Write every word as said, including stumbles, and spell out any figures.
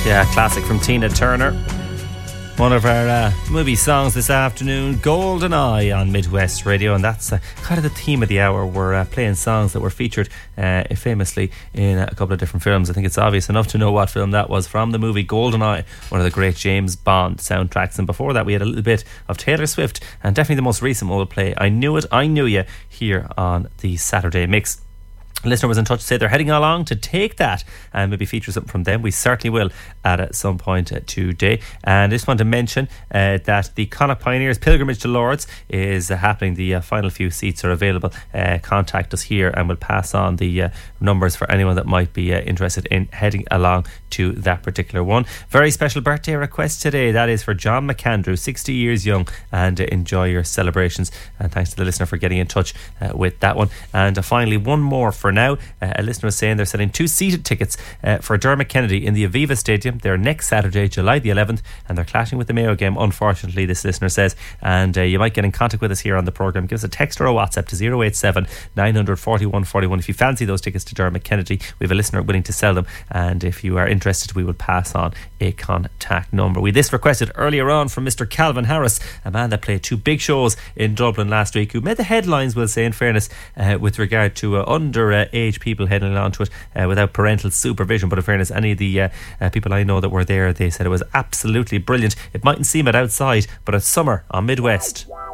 Yeah, classic from Tina Turner. One of our uh, movie songs this afternoon, GoldenEye on Midwest Radio, and that's uh, kind of the theme of the hour. We're uh, playing songs that were featured uh, famously in a couple of different films. I think it's obvious enough to know what film that was from, the movie GoldenEye, one of the great James Bond soundtracks. And before that we had a little bit of Taylor Swift, and definitely the most recent one we'll play, I Knew It, I Knew You, here on the Saturday Mix. A listener was in touch to say they're heading along to Take That and maybe feature something from them. We certainly will at uh, some point uh, today. And I just want to mention uh, that the Connacht Pioneers Pilgrimage to Lourdes is uh, happening. The uh, final few seats are available. Uh, contact us here and we'll pass on the uh, numbers for anyone that might be uh, interested in heading along to that particular one. Very special birthday request today. That is for John McAndrew, sixty years young, and uh, enjoy your celebrations. And thanks to the listener for getting in touch uh, with that one. And uh, finally, one more for now. Uh, a listener was saying they're selling two seated tickets uh, for Dermot Kennedy in the Aviva Stadium. They're next Saturday, July the eleventh, and they're clashing with the Mayo game, unfortunately, this listener says. And uh, you might get in contact with us here on the programme. Give us a text or a WhatsApp to zero eight seven nine hundred forty-one forty-one if you fancy those tickets to Dermot Kennedy. We have a listener willing to sell them, and if you are interested, we will pass on a contact number. We this requested earlier on from Mister Calvin Harris, a man that played two big shows in Dublin last week, who made the headlines, we'll say, in fairness, uh, with regard to uh, under uh, age people heading on to it uh, without parental supervision. But in fairness, any of the uh, uh, people I know that were there, they said it was absolutely brilliant. It mightn't seem it outside, but it's summer on Midwest.